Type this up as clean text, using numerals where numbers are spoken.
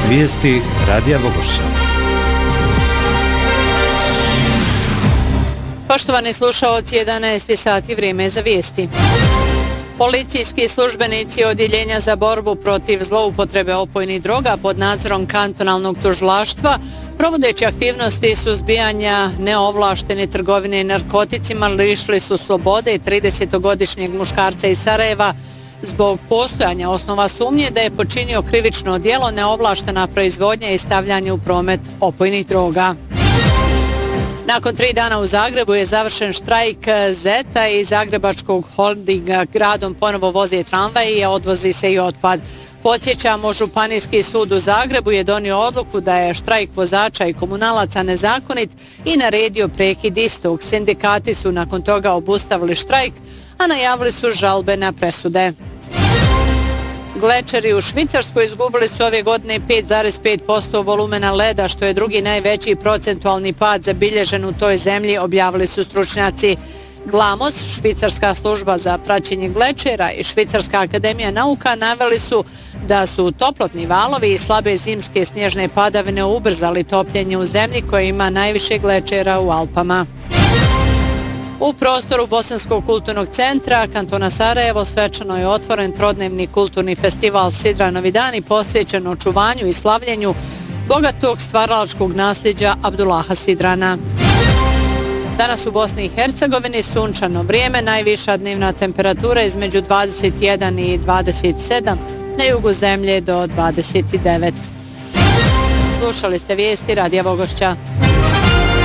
Vijesti Radija Vogošća. Poštovani slušaoci, 11 sati, vrijeme za vijesti. Policijski službenici Odjeljenja za borbu protiv zloupotrebe opojnih droga pod nadzorom kantonalnog tužilaštva, provodeći aktivnosti suzbijanja neovlaštene trgovine narkoticima, lišili su slobode 30-godišnjeg muškarca iz Sarajeva zbog postojanja osnova sumnje da je počinio krivično djelo neovlaštena proizvodnja i stavljanje u promet opojnih droga. Nakon 3 dana u Zagrebu je završen štrajk Zeta i Zagrebačkog holdinga. Gradom ponovo voze tramvaji i odvozi se i otpad. Podsjećamo, Županijski sud u Zagrebu je donio odluku da je štrajk vozača i komunalaca nezakonit i naredio prekid istog. Sindikati su nakon toga obustavili štrajk, a najavili su žalbe na presude. Glečeri u Švicarskoj izgubili su ove godine 5,5% volumena leda, što je drugi najveći procentualni pad zabilježen u toj zemlji, objavili su stručnjaci. GLAMOS, švicarska služba za praćenje glečera, i Švicarska akademija nauka naveli su da su toplotni valovi i slabe zimske snježne padavine ubrzali topljenje u zemlji koja ima najviše glečera u Alpama. U prostoru Bosanskog kulturnog centra kantona Sarajevo svečano je otvoren trodnevni kulturni festival Sidranovi dani posvećen očuvanju i slavljenju bogatog stvaralačkog nasljeđa Abdullaha Sidrana. Danas u Bosni i Hercegovini sunčano vrijeme, najviša dnevna temperatura između 21 i 27, na jugu zemlje do 29. Slušali ste vijesti Radija Vogošća.